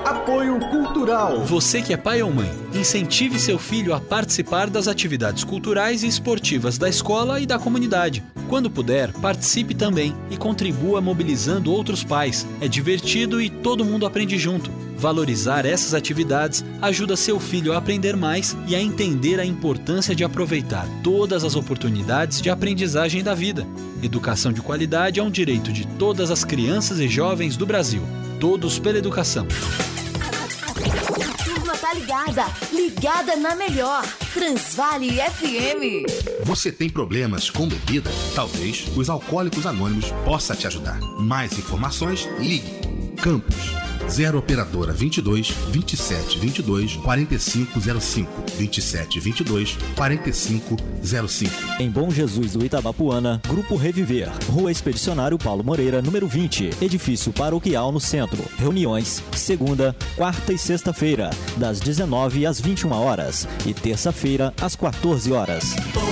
Apoio Cultural. Você que é pai ou mãe, incentive seu filho a participar das atividades culturais e esportivas da escola e da comunidade. Quando puder, participe também e contribua mobilizando outros pais. É divertido e todo mundo aprende junto. Valorizar essas atividades ajuda seu filho a aprender mais e a entender a importância de aproveitar todas as oportunidades de aprendizagem da vida. Educação de qualidade é um direito de todas as crianças e jovens do Brasil. Todos pela educação. A turma tá ligada na melhor. Transvale FM. Você tem problemas com bebida? Talvez os Alcoólicos Anônimos possa te ajudar. Mais informações, ligue. Campos 0 operadora 22 27 22 4505 27 22 4505. Em Bom Jesus do Itabapuana, Grupo Reviver, Rua Expedicionário Paulo Moreira, número 20, Edifício Paroquial no Centro. Reuniões segunda, quarta e sexta-feira, das 19 às 21 horas e terça-feira às 14 horas.